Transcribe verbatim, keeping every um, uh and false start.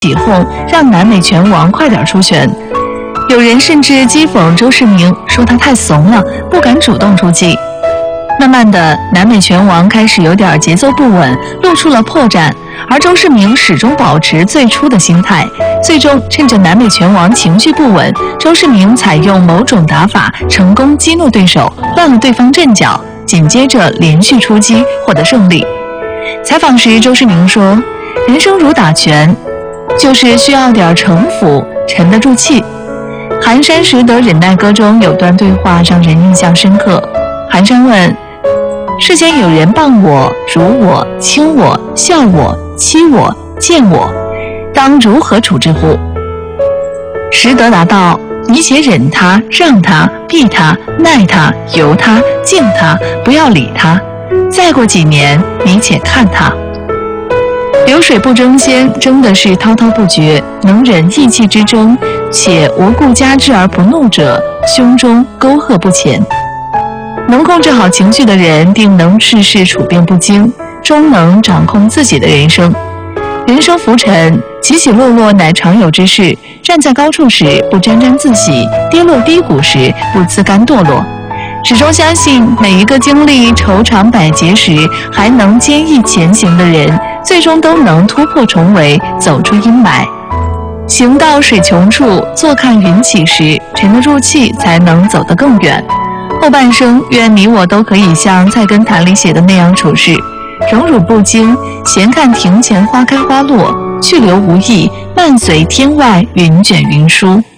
起哄，让南美拳王快点出拳。有人甚至讥讽周世明，说他太怂了，不敢主动出击。慢慢的，南美拳王开始有点节奏不稳，露出了破绽，而周世明始终保持最初的心态。最终趁着南美拳王情绪不稳，周世明采用某种打法，成功激怒对手，乱了对方阵脚，紧接着连续出击，获得胜利。采访时，周世明说：“人生如打拳，就是需要点城府，沉得住气。”寒山拾得忍耐歌中有段对话让人印象深刻。寒山问：“世间有人谤我、辱我、轻我、笑我、欺我、贱我，当如何处置乎？”拾得答道：“你且忍他、让他、避他、耐他、由他、敬他，不要理他。再过几年，你且看他。”流水不争先，争的是滔滔不绝。能忍意气之争，且无故加之而不怒者，胸中沟壑不前。能控制好情绪的人，定能事事处变不惊，终能掌控自己的人生。人生浮沉，起起落落乃常有之事。站在高处时不沾沾自喜，跌落低谷时不自甘堕落。始终相信，每一个经历愁肠百结时还能坚毅前行的人，最终都能突破重围，走出阴霾。行到水穷处，坐看云起时，沉得住气，才能走得更远。后半生，愿你我都可以像《菜根谭》里写的那样处事，荣辱不惊，闲看庭前花开花落，去留无意，漫随天外云卷云舒。